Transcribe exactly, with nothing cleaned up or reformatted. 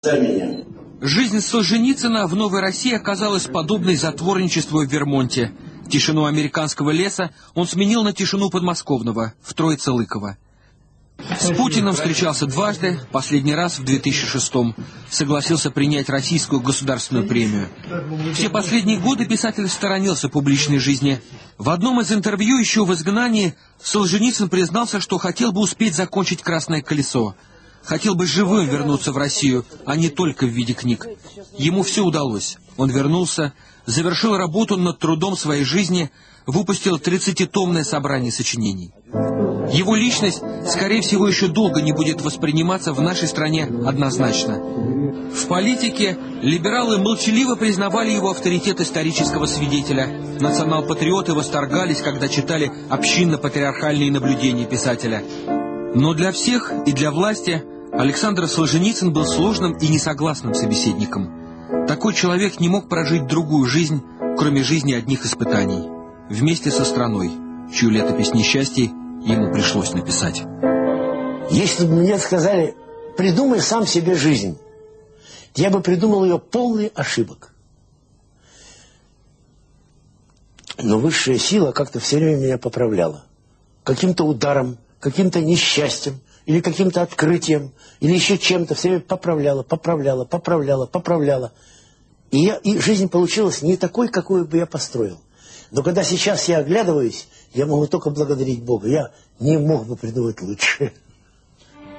Жизнь Солженицына в Новой России оказалась подобной затворничеству в Вермонте. Тишину американского леса он сменил на тишину подмосковного, в Троице-Лыково. С Путиным встречался дважды, последний раз в две тысячи шестом. Согласился принять российскую государственную премию. Все последние годы писатель сторонился публичной жизни. В одном из интервью еще в изгнании Солженицын признался, что хотел бы успеть закончить «Красное колесо». Хотел бы живым вернуться в Россию, а не только в виде книг. Ему все удалось. Он вернулся, завершил работу над трудом своей жизни, выпустил тридцатитомное собрание сочинений. Его личность, скорее всего, еще долго не будет восприниматься в нашей стране однозначно. В политике либералы молчаливо признавали его авторитет исторического свидетеля. Национал-патриоты восторгались, когда читали общинно-патриархальные наблюдения писателя. Но для всех и для власти Александр Солженицын был сложным и несогласным собеседником. Такой человек не мог прожить другую жизнь, кроме жизни одних испытаний, вместе со страной, чью летопись несчастий ему пришлось написать. Если бы мне сказали, придумай сам себе жизнь, я бы придумал ее полный ошибок. Но высшая сила как-то все время меня поправляла. Каким-то ударом, каким-то несчастьем, или каким-то открытием, или еще чем-то, все время поправляла, поправляла, поправляла, поправляла. И, я, и жизнь получилась не такой, какую бы я построил. Но когда сейчас я оглядываюсь, я могу только благодарить Бога. Я не мог бы придумать лучше.